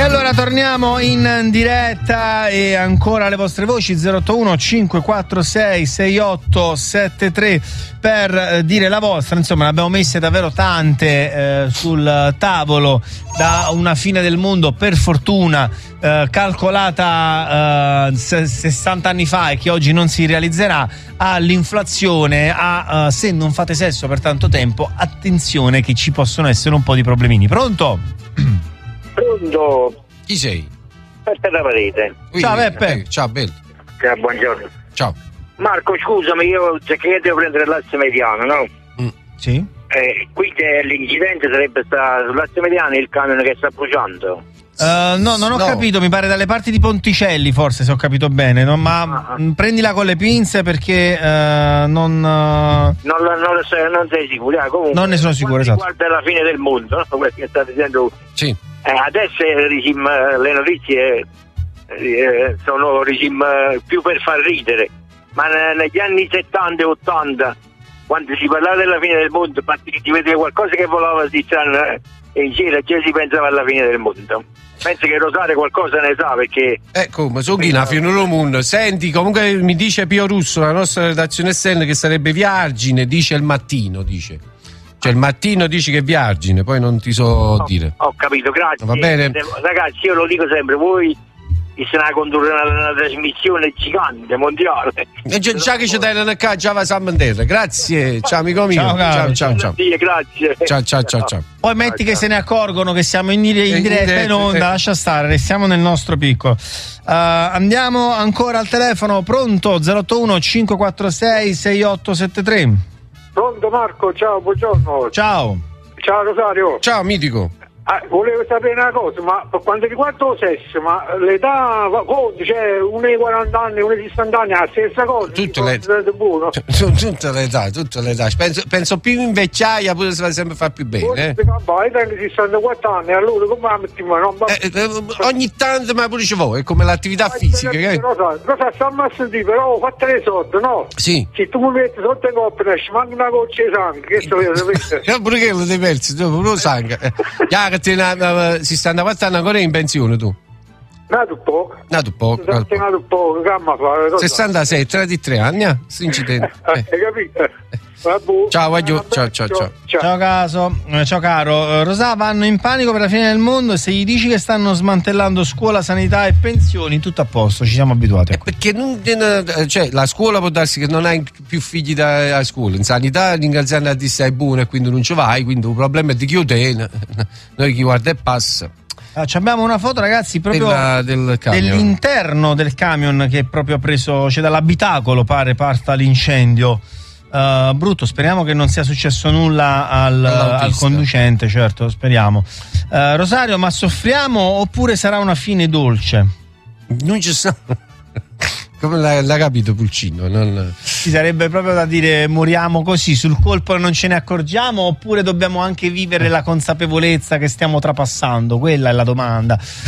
E allora torniamo in diretta e ancora le vostre voci 081 546 6873 per dire la vostra. Insomma, ne abbiamo messe davvero tante sul tavolo, da una fine del mondo per fortuna calcolata 60 anni fa e che oggi non si realizzerà, all'inflazione, a se non fate sesso per tanto tempo, attenzione che ci possono essere un po' di problemini. Pronto? Pronto? Chi sei? Beppe da Parete. Ciao Beppe. Ciao Bello. Buongiorno. Ciao. Marco, scusami, io che devo prendere l'asse mediano, no? Sì. Qui l'incidente sarebbe stato sull'asse mediano, il camion che sta bruciando. No, non ho capito, mi pare dalle parti di Ponticelli, forse, se ho capito bene, no? Ma prendila con le pinze perché non sei sicuro, comunque. Non ne sono sicuro, esatto. Guarda la fine del mondo, no? Quello che sta dicendo. Sì. Adesso le notizie sono più per far ridere, ma negli anni 70 e 80, quando si parlava della fine del mondo, si vedeva qualcosa che volava di strano in giro, già si pensava alla fine del mondo. Penso che Rosario qualcosa ne sa, perché come sono chi la fine del mondo. Senti, comunque mi dice Pio Russo, la nostra redazione esterna, che sarebbe via Argine, dice il mattino, dice. Cioè il mattino dici che è via Argine, poi non ti so dire. Ho capito, grazie. Va bene. Ragazzi, io lo dico sempre, voi se ne condurre una trasmissione gigante, mondiale. E già che ci dai una già va San Mandela. Grazie, ciao amico mio. Ciao. Grazie. Ciao. Poi metti che se ne accorgono che siamo in diretta in onda, lascia stare, restiamo nel nostro piccolo. Andiamo ancora al telefono, pronto? 081 546 6873. Pronto Marco, ciao, buongiorno. Ciao Rosario. Ciao Mitico. Volevo sapere una cosa, ma per quanto riguarda il sesso, ma l'età conta, cioè uno di 40 anni, uno di 60 anni, è la stessa cosa? Tutte le età. Penso più in vecchiaia pure si va sempre a fare più bene. Io tengo 64 anni, allora come la mettiamo? Ogni tanto, ma pure ci vuoi, è come l'attività fisica. Rosa, stiamo a sentire, però fate le sorte, no? Sì. Se tu mi metti sotto i coppi, ne manca una goccia di sangue, che sto vedendo? Pure che lo devi persi, tu lo sangue. Si stanno 4 anni ancora in pensione tu? Nato poco, gamma fa. 66, 33 anni, incidente. Hai capito? Ciao caro. Rosà, vanno in panico per la fine del mondo. Se gli dici che stanno smantellando scuola, sanità e pensioni, tutto a posto, ci siamo abituati. Perché la scuola può darsi che non hai più figli da scuola, in sanità ringraziando a te stai buono e quindi non ci vai, quindi il problema è di chi lo tiene, noi chi guarda e passa. Abbiamo una foto, ragazzi, proprio dell'interno del camion che è proprio preso, c'è dall'abitacolo, pare parta l'incendio. Brutto, speriamo che non sia successo nulla al conducente, certo, speriamo. Rosario, ma soffriamo oppure sarà una fine dolce? Non ci sta. Come l'ha capito Pulcino? Ci sarebbe proprio da dire moriamo così sul colpo e non ce ne accorgiamo, oppure dobbiamo anche vivere la consapevolezza che stiamo trapassando? Quella è la domanda.